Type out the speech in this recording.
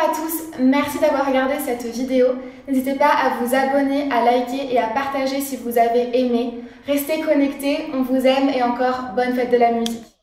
à tous, merci d'avoir regardé cette vidéo. N'hésitez pas à vous abonner, à liker et à partager si vous avez aimé. Restez connectés, on vous aime et encore bonne fête de la musique.